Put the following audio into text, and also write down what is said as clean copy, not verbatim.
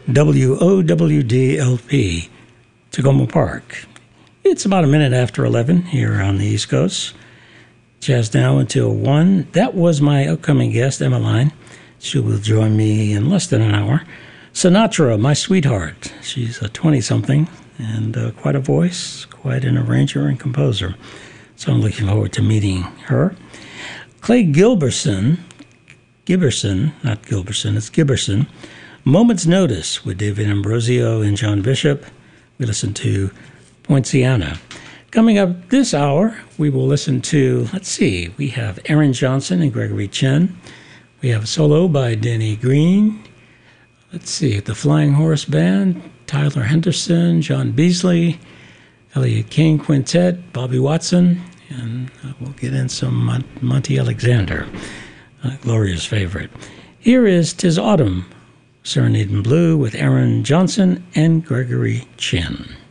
WOWDLP, Tacoma Park. It's about a minute after 11 here on the East Coast. Jazz now until 1. That was my upcoming guest, Emmeline. She will join me in less than an hour. Sinatra, my sweetheart. She's a 20-something and quite a voice, quite an arranger and composer. So I'm looking forward to meeting her. Clay Gilbertson, not Gilbertson, it's Gilbertson. Moment's Notice with David Ambrosio and John Bishop. We listen to Poinciana. Coming up this hour, we will listen to, we have Aaron Johnson and Gregory Chen. We have a solo by Denny Green. The Flying Horse Band, Tyler Henderson, John Beasley, Elliott King Quintet, Bobby Watson, and we'll get in some Monty Alexander, Gloria's favorite. Here is 'Tis Autumn, Serenade in Blue with Aaron Johnson and Gregory Chen.